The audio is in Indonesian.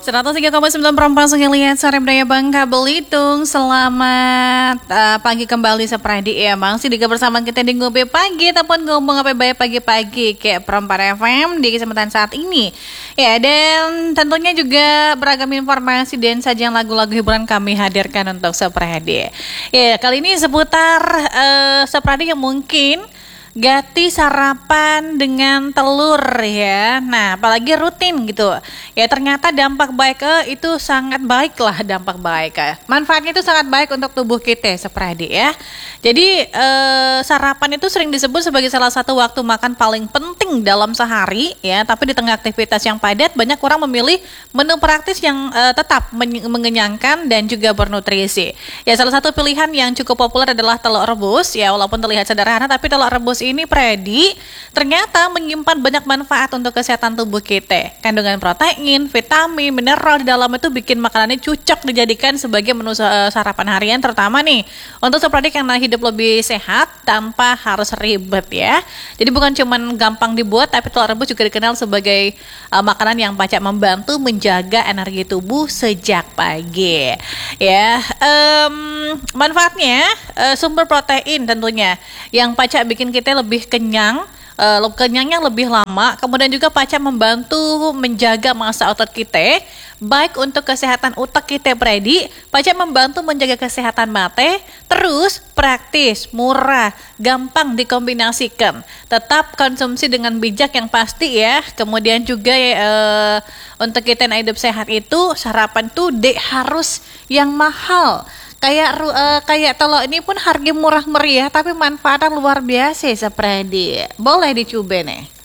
103,9 Perempuan Lihat Sore Budaya Bangka Belitung. Selamat pagi kembali sepradi ya Bang. Sih bersama kita di Ngopi Pagi ataupun ngomong apa baik pagi-pagi kayak Perempuan FM di kesempatan saat ini. Ya, dan tentunya juga beragam informasi dan sajian lagu-lagu hiburan kami hadirkan untuk sepradi. Ya, kali ini seputar sepradi yang mungkin ganti sarapan dengan telur ya. Nah, apalagi rutin gitu. Ya ternyata dampak baik itu sangat baik lah, dampak baik. Manfaatnya itu sangat baik untuk tubuh kita sepradi ya. Jadi sarapan itu sering disebut sebagai salah satu waktu makan paling penting dalam sehari ya. Tapi di tengah aktivitas yang padat, banyak orang memilih menu praktis yang tetap mengenyangkan dan juga bernutrisi. Ya salah satu pilihan yang cukup populer adalah telur rebus ya. Walaupun terlihat sederhana, tapi telur rebus ini Predi ternyata menyimpan banyak manfaat untuk kesehatan tubuh kita. Kandungan protein, vitamin, mineral di dalam itu bikin makanannya cocok dijadikan sebagai menu sarapan harian, terutama nih untuk seperti karena hidup lebih sehat tanpa harus ribet ya. Jadi bukan cuma gampang dibuat, tapi telur rebus juga dikenal sebagai makanan yang pacak membantu menjaga energi tubuh sejak pagi. Ya, manfaatnya sumber protein tentunya yang pacak bikin kita lebih kenyang, kenyangnya lebih lama. Kemudian juga pacak membantu menjaga massa otot kita, baik untuk kesehatan otak kita Predi. Pacak membantu menjaga kesehatan mata, terus praktis, murah, gampang dikombinasikan. Tetap konsumsi dengan bijak yang pasti ya. Kemudian juga untuk kita yang hidup sehat itu sarapan tuh harus yang mahal. Kayak telur ini pun harga murah meriah tapi manfaatnya luar biasa sepredi. Boleh dicoba nih.